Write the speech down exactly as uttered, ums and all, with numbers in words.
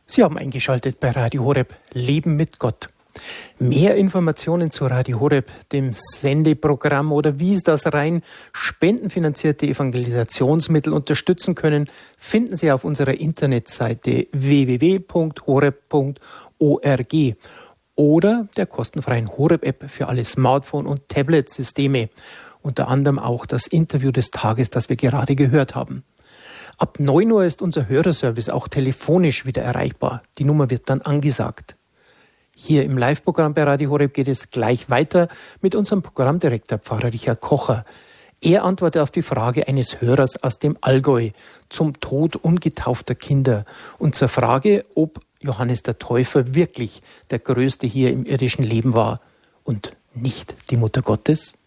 Sie haben eingeschaltet bei Radio Horeb Leben mit Gott. Mehr Informationen zu Radio Horeb, dem Sendeprogramm oder wie Sie das rein spendenfinanzierte Evangelisationsmittel unterstützen können, finden Sie auf unserer Internetseite w w w punkt horeb punkt org oder der kostenfreien Horeb-App für alle Smartphone- und Tablet-Systeme. Unter anderem auch das Interview des Tages, das wir gerade gehört haben. Ab neun Uhr ist unser Hörerservice auch telefonisch wieder erreichbar. Die Nummer wird dann angesagt. Hier im Live-Programm bei Radio Horeb geht es gleich weiter mit unserem Programmdirektor Pfarrer Richard Kocher. Er antwortet auf die Frage eines Hörers aus dem Allgäu zum Tod ungetaufter Kinder und zur Frage, ob Johannes der Täufer wirklich der Größte hier im irdischen Leben war und nicht die Mutter Gottes.